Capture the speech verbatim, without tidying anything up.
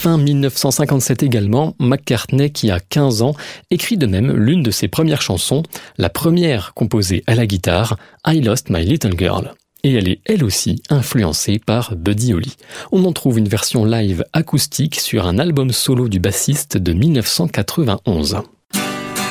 Fin dix-neuf cent cinquante-sept également, McCartney, qui a quinze ans, écrit de même l'une de ses premières chansons, la première composée à la guitare, I Lost My Little Girl. Et elle est elle aussi influencée par Buddy Holly. On en trouve une version live acoustique sur un album solo du bassiste de dix-neuf cent quatre-vingt-onze.